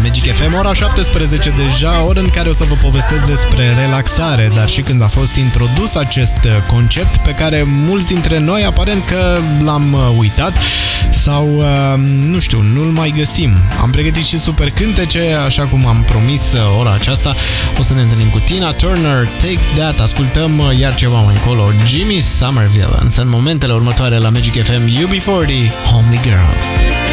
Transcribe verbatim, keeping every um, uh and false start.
Magic F M, ora șaptesprezece deja, ora în care o să vă povestesc despre relaxare, dar și când a fost introdus acest concept pe care mulți dintre noi aparent că l-am uitat sau, nu știu, nu-l mai găsim. Am pregătit și super cântece, așa cum am promis ora aceasta. O să ne întâlnim cu Tina Turner, Take That, ascultăm iar ceva mai încolo, Jimmy Somerville, însă în momentele următoare la Magic F M, U B patruzeci, Homely Girl.